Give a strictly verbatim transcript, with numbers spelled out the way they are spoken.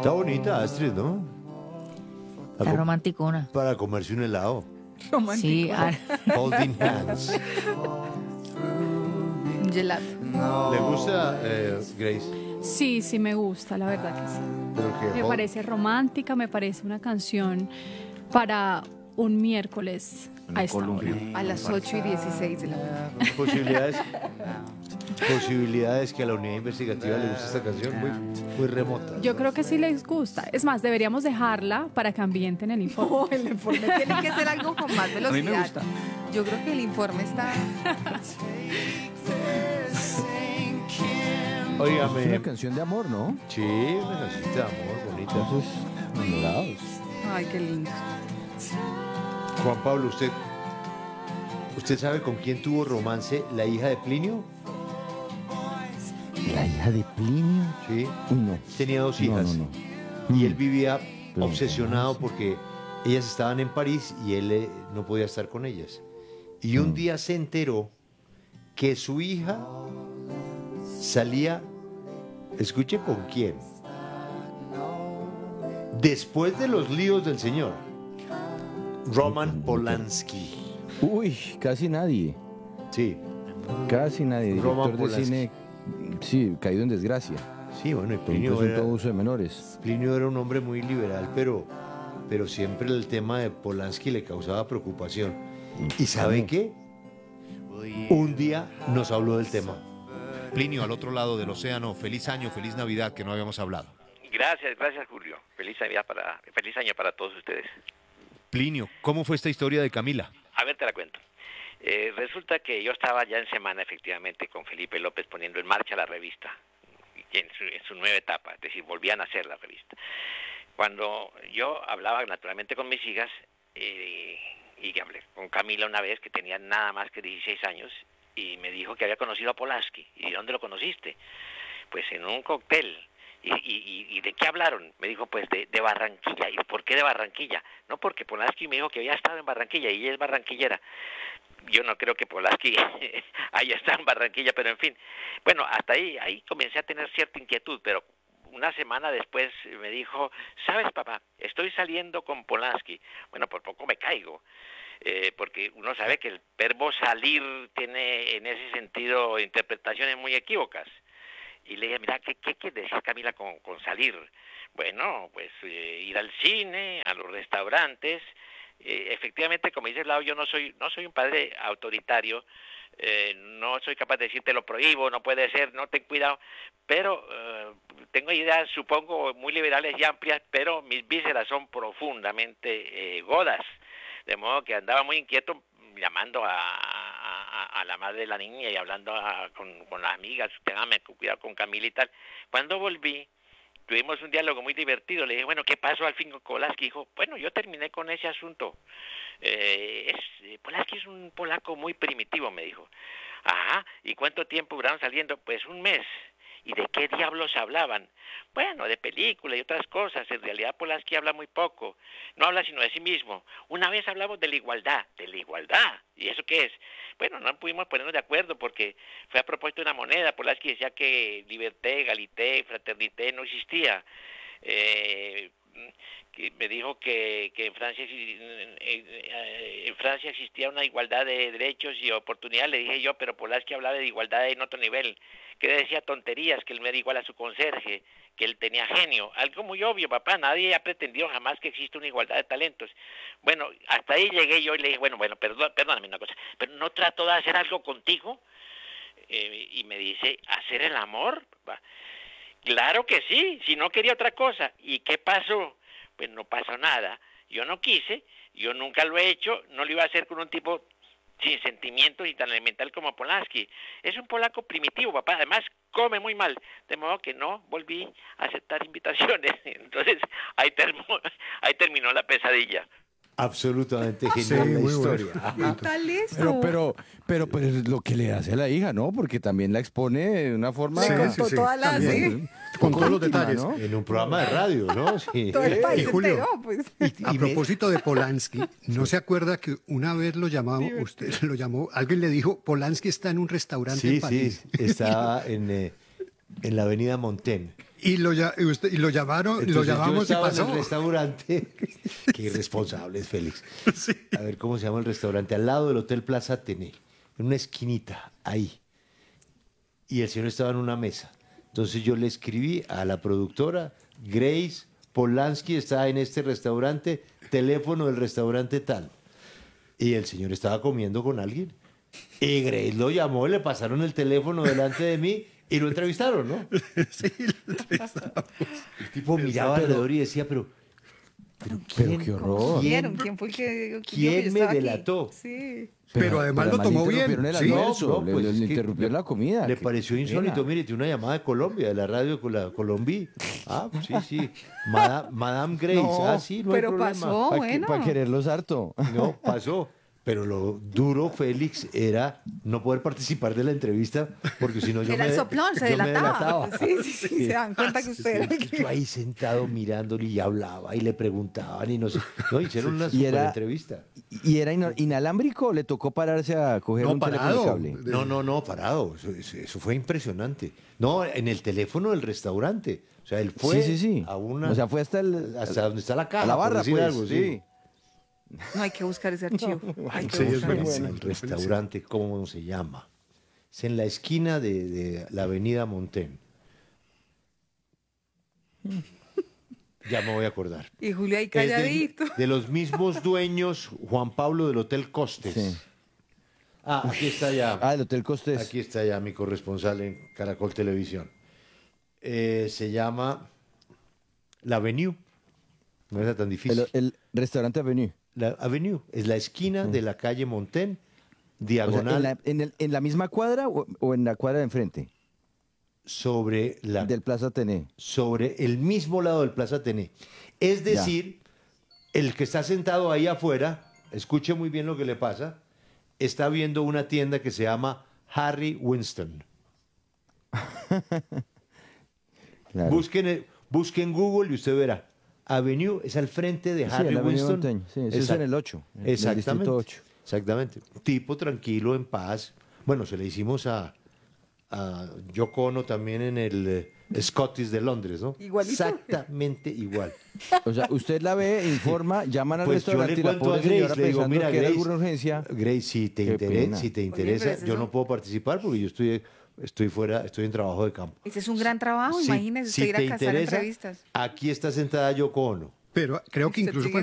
Está bonita Astrid, ¿no? Está romanticona. Para comerse un helado. Sí, ah, Holding hands. Gelato. ¿Le gusta, eh, Grace? Sí, sí me gusta, la verdad que sí. Pero que Me hold- parece romántica, me parece una canción para un miércoles a esta hora. A las ocho y dieciséis de la mañana. Posibilidades, posibilidades que a la unidad investigativa le guste esta canción muy, muy remota. Yo creo que sí les gusta. Es más, deberíamos dejarla para que ambienten el informe. Oh, el informe tiene que ser algo con más velocidad. A mí me gusta. Yo creo que el informe está... Óigame. Es una canción de amor, ¿no? Sí, una canción de amor bonita. Entonces, enamorados. Ay, qué lindo. Juan Pablo, ¿usted, ¿usted sabe con quién tuvo romance la hija de Plinio? ¿La hija de Plinio? Sí. Uy, no. Tenía dos No, hijas. no, no. Y Mm. él vivía Pero, obsesionado porque ellas estaban en París y él eh, no podía estar con ellas. Y un Mm. día se enteró que su hija salía, escuche con quién, después de los líos del señor, Roman Polanski. Uy, casi nadie. Sí, Casi nadie. Roman Director de Polanski. cine, sí, caído en desgracia. sí, bueno, y Por un Plinio presunto era, abuso de menores. Plinio era un hombre muy liberal, pero, pero siempre el tema de Polanski le causaba preocupación. ¿Y sabe qué? Un día nos habló del tema. Plinio, al otro lado del océano, feliz año, feliz Navidad, que no habíamos hablado. Gracias, gracias Julio. Feliz Navidad para, feliz año para todos ustedes. Plinio, ¿cómo fue esta historia de Camila? A ver, te la cuento. Eh, resulta que yo estaba ya en semana efectivamente con Felipe López poniendo en marcha la revista, en su, en su nueva etapa, es decir, volvían a hacer la revista. Cuando yo hablaba naturalmente con mis hijas, eh, y hablé con Camila una vez que tenía nada más que dieciséis años, y me dijo que había conocido a Polanski. ¿Y dónde lo conociste? Pues en un cóctel. ¿Y, y, y de qué hablaron? Me dijo, pues de, de Barranquilla. ¿Y por qué de Barranquilla? No, porque Polanski me dijo que había estado en Barranquilla y ella es barranquillera. Yo no creo que Polanski haya estado en Barranquilla, pero en fin. Bueno, hasta ahí, ahí comencé a tener cierta inquietud, pero una semana después me dijo, ¿sabes, papá? Estoy saliendo con Polanski. Bueno, por poco me caigo. Eh, porque uno sabe que el verbo salir tiene en ese sentido interpretaciones muy equívocas. Y le dije, mira, ¿qué, qué quiere decir Camila con, con salir? Bueno, pues eh, ir al cine, a los restaurantes. Eh, efectivamente, como dice Lau, yo no soy, no soy un padre autoritario, eh, no soy capaz de decirte lo prohíbo, no puede ser, no ten cuidado, pero eh, tengo ideas, supongo, muy liberales y amplias, pero mis vísceras son profundamente eh, godas. De modo que andaba muy inquieto llamando a, a, a la madre de la niña y hablando a, con, con las amigas, téngame cuidado con Camila y tal. Cuando volví, tuvimos un diálogo muy divertido. Le dije, bueno, ¿qué pasó al fin con Polanski? Dijo, bueno, yo terminé con ese asunto. Eh, es, Polanski es un polaco muy primitivo, me dijo. Ajá, ¿y cuánto tiempo duraron saliendo? Pues un mes. ¿Y de qué diablos hablaban? Bueno, de película y otras cosas. En realidad Polanski habla muy poco. No habla sino de sí mismo. Una vez hablamos de la igualdad. ¿De la igualdad? ¿Y eso qué es? Bueno, no pudimos ponernos de acuerdo porque fue a propósito de una moneda. Polanski decía que liberté, egalité, fraternité no existía. Eh... que me dijo que, que en Francia en Francia existía una igualdad de derechos y oportunidades. Le dije yo, pero Polanski hablaba de igualdad en otro nivel, que decía tonterías, que él me era igual a su conserje, que él tenía genio, algo muy obvio, papá, nadie ha pretendido jamás que exista una igualdad de talentos. Bueno, hasta ahí llegué yo y le dije, bueno, bueno, perdón, perdóname una cosa, pero no trato de hacer algo contigo. Eh, y me dice, ¿hacer el amor? Claro que sí, si no quería otra cosa. ¿Y qué pasó? Pues no pasó nada. Yo no quise, yo nunca lo he hecho, no lo iba a hacer con un tipo sin sentimientos y tan elemental como Polanski. Es un polaco primitivo, papá, además come muy mal, de modo que no volví a aceptar invitaciones. Entonces, ahí, termo, ahí terminó la pesadilla. Absolutamente Sí, genial la muy bueno. historia. ¿Qué tal eso? Pero, pero, pero, pero es lo que le hace a la hija, ¿no? Porque también la expone de una forma... Le Sí, contó sí, sí, todas las... también. ¿sí? Con todos los íntima, detalles. ¿no? En un programa de radio, ¿no? Sí. Todo el país Y Julio, entero, pues. Y- A y me- propósito de Polanski, ¿no se acuerda que una vez lo llamamos, usted lo llamó, alguien le dijo, Polanski está en un restaurante Sí, en París? sí, está en, eh, en la avenida Montaigne. Y lo, ya- y usted- y lo llamaron, y lo Entonces, yo llamamos y estaba pasó. en el restaurante. Qué irresponsable es Félix. A ver cómo se llama el restaurante. Al lado del Hotel Plaza Atene. En una esquinita, ahí. Y el señor estaba en una mesa. Entonces yo le escribí a la productora, Grace Polanski está en este restaurante, teléfono del restaurante tal. Y el señor estaba comiendo con alguien. Y Grace lo llamó, le pasaron el teléfono delante de mí y lo entrevistaron, ¿no? Sí, lo entrevistamos. El tipo miraba alrededor y decía, pero... Pero, Pero ¿quién- qué horror. ¿Quién, ¿Vieron? ¿Quién fue el que.? quién yo me estaba aquí? delató? Sí. Pero además lo le tomó bien, interrumpieron el sí. almuerzo, No, le- pues le, es que interrumpió le- la comida. Le qué pareció pena. insólito. Mire, tiene una llamada de Colombia, de la radio con la Colombí. Ah, sí, sí. Madame, Madame Grace. No, ah, sí, no hay pero problema. pasó. Para bueno. quererlos harto. No, pasó. Pero lo duro, Félix, era no poder participar de la entrevista porque si no yo Era me, el soplón, se yo me delataba. delataba. Sí, sí, sí, se dan cuenta que usted era el Y que- yo ahí sentado mirándole y hablaba y le preguntaban y no sé. No, hicieron una Y super era- entrevista. ¿Y era ina- inalámbrico o le tocó pararse a coger No, un teléfono parado. de cable? No, no, no, parado. Eso, eso- eso fue impresionante. No, en el teléfono del restaurante. O sea, él fue sí, sí, sí. a una... O sea, fue hasta el, hasta donde está la caja. a la por barra, decir pues, algo, sí. No hay que buscar ese archivo. Hay que Sí, es buscar buenísimo. eso. El restaurante, ¿cómo se llama? Es en la esquina de, de la avenida Montén. Ya me voy a acordar. Y Julio ahí Es del- calladito. de los mismos dueños, Juan Pablo del Hotel Costes. Sí. Ah, aquí está ya. Ah, el Hotel Costes. Aquí está ya mi corresponsal en Caracol Televisión. Eh, se llama La Avenue. No es tan difícil. el, el restaurante Avenue. La Avenue es la esquina de la calle Montén, O sea, diagonal ¿en, la, en, el- en la misma cuadra o, o en la cuadra de enfrente? sobre, la, Del Plaza Ateneo. sobre el mismo lado del Plaza Atené. Es decir, el que está sentado ahí afuera, escuche muy bien lo que le pasa, está viendo una tienda que se llama Harry Winston. Claro. Busquen, el- busquen Google y usted verá. Avenue es al frente de Sí, Harry en la Avenida Winston. Montaigne. Sí, eso es Exact- en el ocho, en el Exactamente. distrito ocho. Exactamente. Tipo tranquilo, en paz. Bueno, se le hicimos a, a Yoko Ono también en el eh, Scottish de Londres, ¿no? Igualito. Exactamente igual. O sea, usted la ve, informa, llaman al Pues yo le restaurante y la cuento a pobre señora Grace, le digo, pensando mira, que era Grace, alguna urgencia. Grace, si te, Qué interesa, pena. si te Oye, interesa, pero es yo eso. no puedo participar porque yo estoy, estoy fuera, estoy en trabajo de campo. Ese es un gran trabajo, Si- imagínese si usted ir te a cazar interesa, entrevistas. aquí está sentada Yoko Ono. Pero creo que Usted incluso sigue